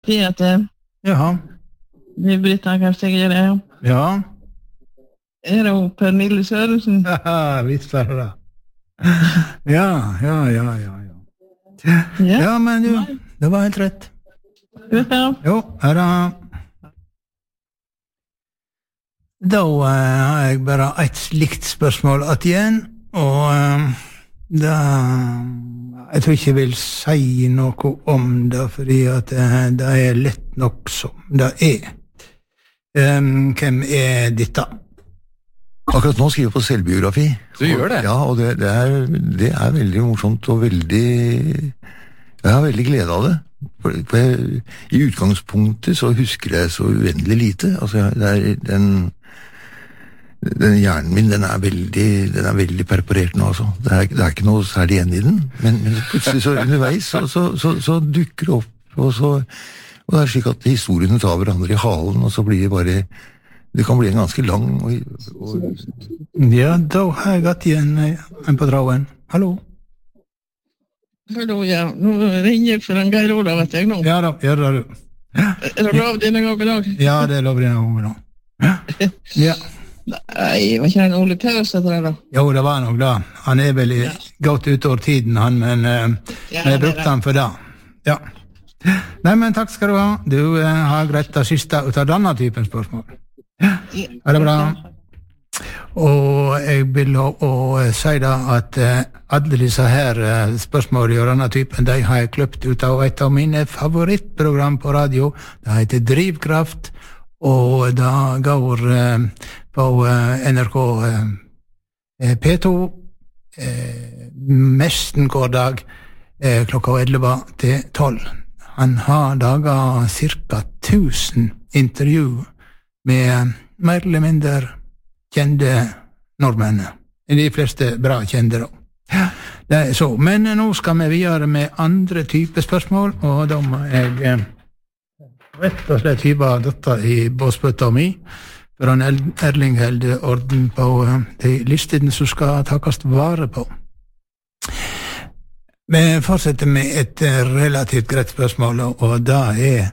Peter. Jaha. Det Britta kanskje jeg det. Ja. Det Pernille Sørensen? Haha, visst var det. Ja. Ja, men du, det var helt rett. Jo, her da. Da har jeg bare et slikt spørsmål at igjen, og da jeg tror ikke jeg vil si noe om det, fordi at det lett nok som det Hvem dette? Akkurat nå skriver jeg på selvbiografi. Du gjør det? Ja, og det veldig morsomt og veldig... Jeg har veldig glede av det. I utgangspunktet så husker jeg så uendelig lite. Altså, den hjernen min, den veldig perforert nå, altså. Det ikke noe særlig igjen i den, men plutselig så underveis så dukker det opp, og det slik at historiene tar hverandre i halen, og så blir det bare, det kan bli en ganske lang Ja, da har jeg gatt igjen en på drauen. Hallo? Hallo, ja. Nå ringer jeg for en Geir Olav, vet jeg nå. Ja da, gjør det du. Det lov denne gangen i dag? Ja, det lov denne gangen i dag. Ja. Nei, var ikke en Ole Paus etter det da? Jo, det var nok da. Han vel gått ut over tiden, men jeg brukte han for det. Ja. Nei, men takk skal du ha. Du har greit det siste ut av denne typen spørsmål. Ja, det bra. Og jeg vil si da at alle disse her spørsmål i denne typen, de har jeg kløpt ut av et av mine favorittprogram på radio. Det heter Drivkraft, og det går på NRK P2 mesten hver dag klokka 11 til 12. Han har daget cirka 1000 intervju med mer eller mindre kjente nordmenn. De fleste bra kjente da. Det så. Men nå skal vi videre med andre typer spørsmål, og da må jeg rett og slett hyba dette i båsbøtta mi, for han Erling helde orden på de listene som skal takast vare på. Vi fortsetter med et relativt greit spørsmål, og det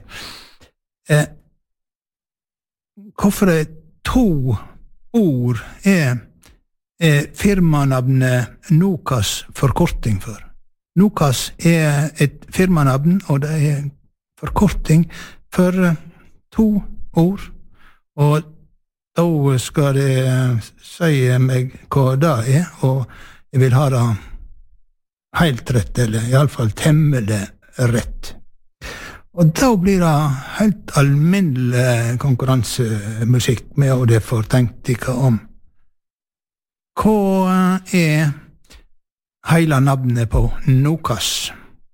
hvorfor 2 ord firmanavnet Nokas forkorting for? Nokas et firmanavn, og det forkorting for 2 ord, og da skal jeg si meg hva det og jeg vil ha det helt rett, eller i alle fall temmelig rett. Og da blir det helt alminnelig konkurransemusikk med, og det får tenkt ikke om. Hva hele navnet på Nokas?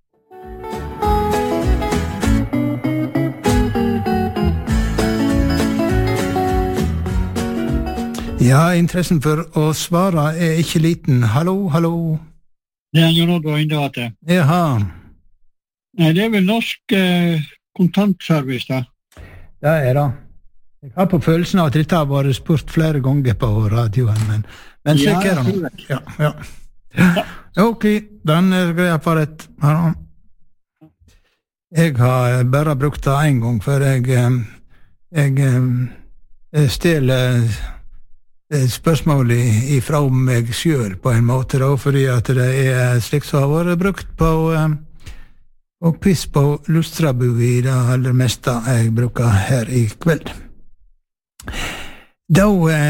Ja, interessen for å svare ikke liten. Hallo, hallo. Det jo noe å inne til. Jaha. Nei, det vel norsk kontantservice, da. Det det. Jeg har på følelsen av at dette har vært spurt flere ganger på radioen, men slik det. Ja. Ok, den skal jeg få rett. Jeg har bare brukt det en gang, for jeg stjeler spørsmålet ifra meg selv på en måte, da, fordi at det slik som har vært brukt på og quiz på Lustrabu i det aller meste jeg bruker her i kveld. Da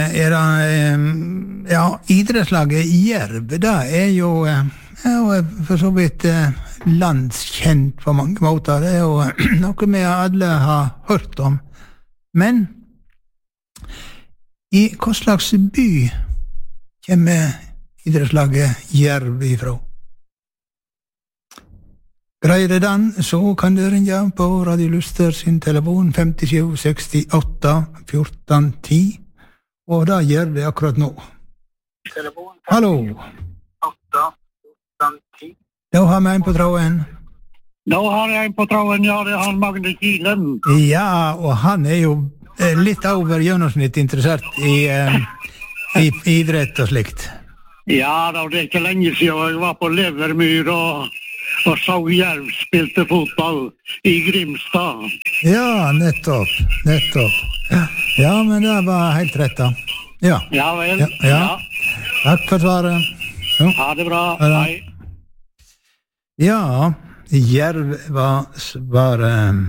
det idrettslaget Jerv, det jo for så vidt landskjent på mange måter. Det jo noe vi alle har hørt om. Men i hva slags by kommer idrettslaget Jerv ifra? Greier det den, så kan du ringe på Radio Luster sin telefon 57 68 14 10, og da gjør det akkurat nå. Hallo. 8 14 10. Da har vi en på tråden. Da har jeg en på tråden, ja, det han Magne Kilen. Ja, og han jo litt over gjennomsnitt interessert i idrett og slikt. Ja, da, det ikke lenge siden jeg var på Levermyr og og så Jerv spilte fotball I Grimstad. Ja, nettopp. Ja, men det var helt rett da. Ja. Ja vel. Ja. Takk for svaret. Ja. Ha det bra. Hei. Ja, Jerv var svaret.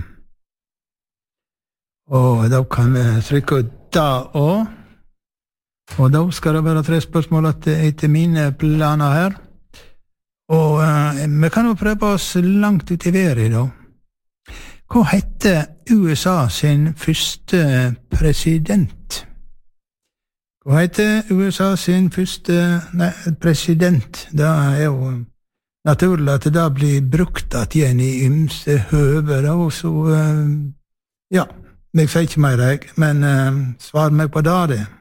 Og da kan vi trykke ut da også. Og da skal det være 3 spørsmål etter mine planer her. Og vi kan jo prøve oss langt ut I været da. Hva hette USA sin første president? Hva hette USA sin første president? Det jo naturlig at det blir brukt at igjen I ymse høver, og så, ja, jeg sier ikke mer, men svar meg på det.